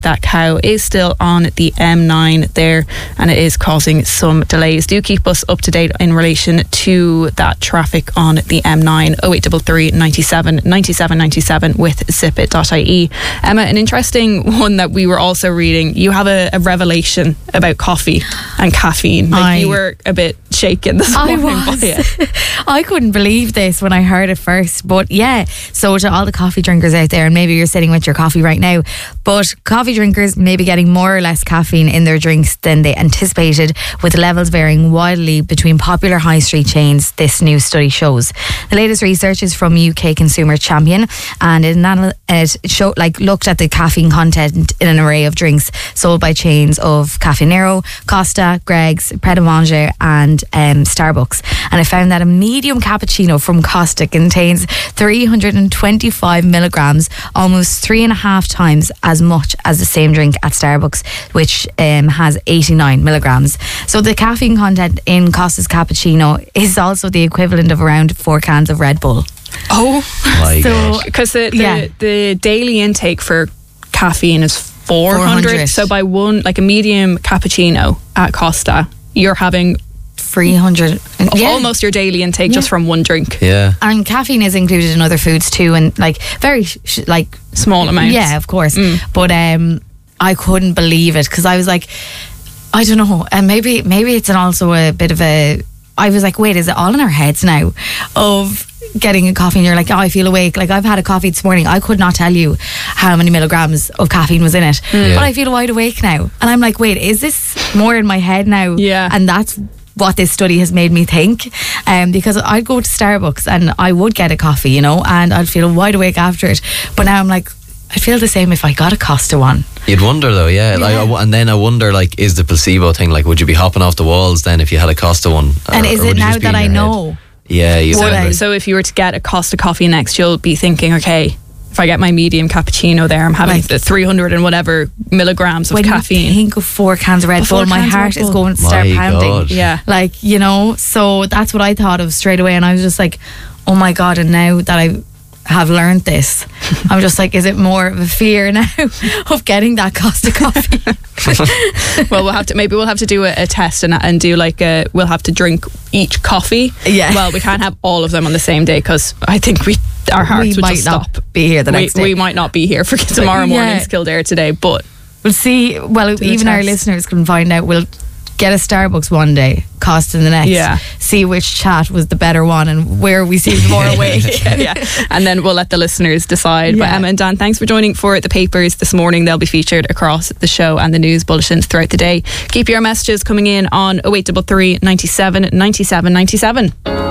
that cow is still on the M9 there, and it is causing some delays. Do keep us up to date in relation to that traffic on the M9. 0833 97 97 97 with zipit.ie. Emma, an interesting one that we were also reading. You have a revelation about coffee and caffeine. You were a bit shaken this morning by it. I couldn't believe this when I heard it first, but yeah, so to all the coffee drinkers out there, and maybe you're sitting with your coffee right now, but coffee drinkers may be getting more or less caffeine in their drinks than they anticipated, with levels varying wildly between popular high street chains, this new study shows. The latest research is from UK Consumer Champion, and it looked at the caffeine content in an array of drinks sold by chains of Caffè Nero, Costa, Greggs, Pret a Manger and Starbucks, and it found that a medium cappuccino from Costa contains 325 milligrams, almost 3.5 times as much as the same drink at Starbucks, which has 89 milligrams. So the caffeine content in Costa's cappuccino is also the equivalent of around 4 cans of Red Bull. Oh my gosh. Because the daily intake for caffeine is 400. So by one, like a medium cappuccino at Costa, you're having 300, almost your daily intake just from one drink. And caffeine is included in other foods too, and like very small amounts. Yeah, of course. But I couldn't believe it, because I was like, I don't know, and maybe it's also a bit of a, I was like, wait, is it all in our heads now of getting a coffee and you're like, oh, I feel awake? Like, I've had a coffee this morning, I could not tell you how many milligrams of caffeine was in it, but I feel wide awake now, and I'm like, wait, is this more in my head now? And that's what this study has made me think, because I'd go to Starbucks and I would get a coffee, and I'd feel wide awake after it, but now I'm like, I feel the same if I got a Costa one. You'd wonder though, and then I wonder, like, is the placebo thing, like, would you be hopping off the walls then if you had a Costa one? And is it now that I know? Yeah, you would. So if you were to get a Costa coffee next, you'll be thinking, okay, if I get my medium cappuccino there, I'm having the 300 and whatever milligrams of caffeine. When you think of 4 cans of Red Bull, my heart is going to start pounding. God. So that's what I thought of straight away, and I was just like, oh my God. And now that I have learned this, I'm just like, is it more of a fear now of getting that Costa coffee? Well, we'll have to do a test and do we'll have to drink each coffee. Well, we can't have all of them on the same day, because I think our hearts would just stop. Be here the next day. We might not be here for tomorrow morning's Kildare today, but we'll see. Well, even our listeners can find out. We'll get a Starbucks one day, Costa the next. See which chat was the better one and where we seemed more awake. And then we'll let the listeners decide. But Emma and Dan, thanks for joining for the papers this morning. They'll be featured across the show and the news bulletins throughout the day. Keep your messages coming in on 0833 97 97 97.